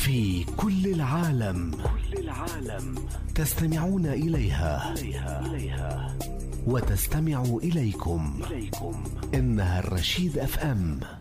في كل العالم تستمعون إليها وتستمع إليكم. إنها الرشيد FM.